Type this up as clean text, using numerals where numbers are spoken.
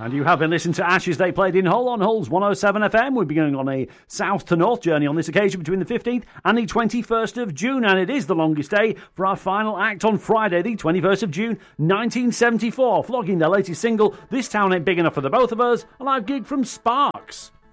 And you have been listening to Ashes. They played in Hull on Hull's 107 FM. We'll be going on a south to north journey on this occasion between the 15th and the 21st of June. And it is the longest day for our final act on Friday, the 21st of June, 1974. Flogging their latest single, This Town Ain't Big Enough for the Both of Us, a live gig from Sparks.